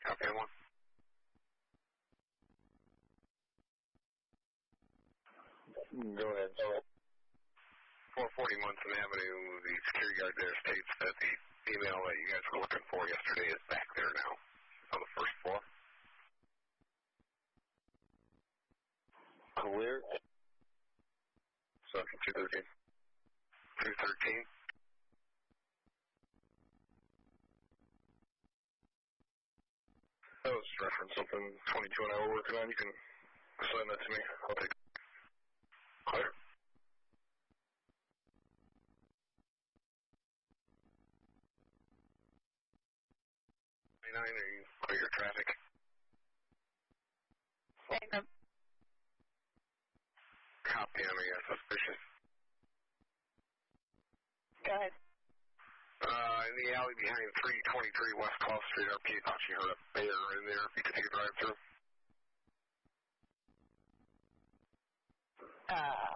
Copy on 1. Go ahead. 440 Munson Avenue, the security guard there states that the email that you guys were looking for yesterday is back there now. It's on the first floor. Where? Section 213. 213. That was reference something 22 and I were working on. You can send that to me. I'll take it. Clear. Are you clear your traffic? Copy on me, suspicious. Go ahead. In the alley behind 323 West 12th Street, RP thought she heard a bear in there. If you could take a drive through.